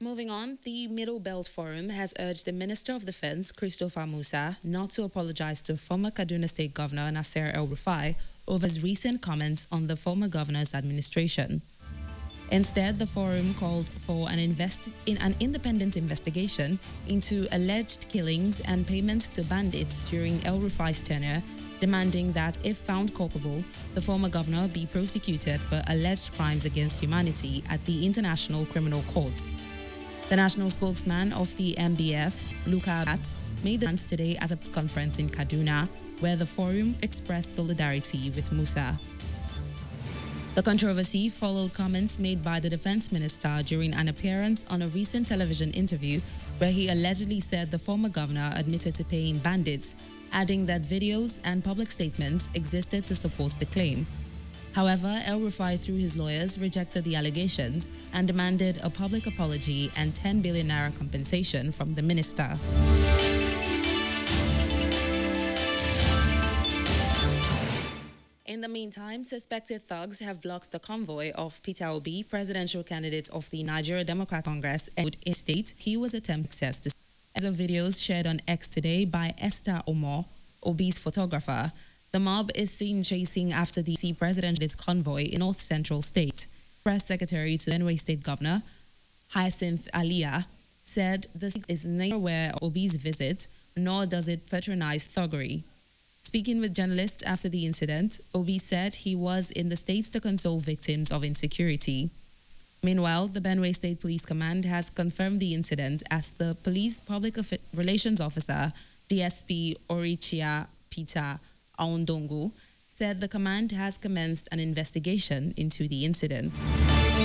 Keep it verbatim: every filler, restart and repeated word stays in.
Moving on, the Middle Belt Forum has urged the Minister of Defense, Christopher Musa, not to apologize to former Kaduna State Governor Nasser El-Rufai over his recent comments on the former governor's administration. Instead, the forum called for an, invest- in an independent investigation into alleged killings and payments to bandits during El-Rufai's tenure, demanding that, if found culpable, the former governor be prosecuted for alleged crimes against humanity at the International Criminal Court. The national spokesman of the M B F, Luka Abat, made the announcement today at a conference in Kaduna, where the forum expressed solidarity with Musa. The controversy followed comments made by the defense minister during an appearance on a recent television interview where he allegedly said the former governor admitted to paying bandits, adding that videos and public statements existed to support the claim. However, El-Rufai, through his lawyers, rejected the allegations and demanded a public apology and ten billion naira compensation from the minister. In the meantime, suspected thugs have blocked the convoy of Peter Obi, presidential candidate of the Nigeria Democratic Congress, and in state he was attempting success. As of videos shared on X today by Esther Omo, Obi's photographer, the mob is seen chasing after the presidential convoy in North Central State. Press Secretary to Benue State Governor Hyacinth Alia said the state is neither aware of Obi's visit, nor does it patronize thuggery. Speaking with journalists after the incident, Obi said he was in the States to console victims of insecurity. Meanwhile, the Benue State Police Command has confirmed the incident as the police public relations officer, D S P Orichia Peter Aondongu, said the command has commenced an investigation into the incident.